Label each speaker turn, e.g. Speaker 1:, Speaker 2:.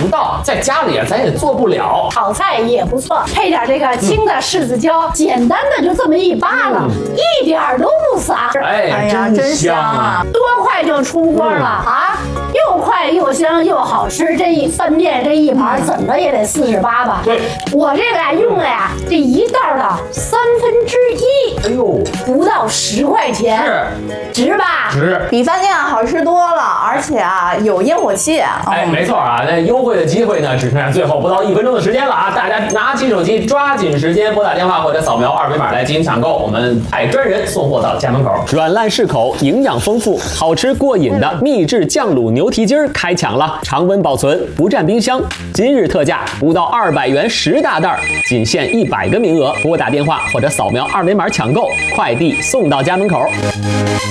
Speaker 1: 不到，在家里啊咱也做不了。
Speaker 2: 炒菜也不错，配点这个青的柿子椒，简单的就这么一扒拉，一点都不撒。
Speaker 1: 哎呀，真香啊！
Speaker 2: 多快就出锅了啊！又快又香又好吃，这一饭店这一盘怎么也得48吧？
Speaker 1: 对，
Speaker 2: 我这个呀用了呀这一袋的1/3，
Speaker 1: 哎呦，
Speaker 2: 不到10块钱，值吧？
Speaker 1: 值，
Speaker 3: 比饭店好吃多了，而且啊有烟火气。
Speaker 1: 哎，没错啊，那优惠的机会呢，只剩下最后不到1分钟的时间了啊！大家拿起手机，抓紧时间拨打电话或者扫描2维码来进行抢购，我们派专人送货到家门口。
Speaker 4: 软烂适口，营养丰富，好吃过瘾的秘制酱卤牛蹄筋儿开抢了，常温保存，不占冰箱。今日特价不到200元10大袋，仅限100个名额，拨打电话或者扫描2维码抢购，快递送到家门口。